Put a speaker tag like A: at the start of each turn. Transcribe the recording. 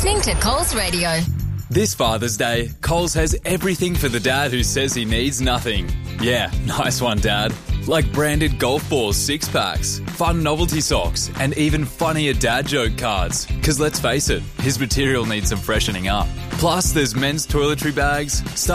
A: listening to Coles Radio.
B: This Father's Day, Coles has everything for the dad who says he needs nothing. Yeah, nice one, Dad. Like branded golf balls 6-packs, fun novelty socks, and even funnier dad joke cards. Because let's face it, his material needs some freshening up. Plus, there's men's toiletry bags,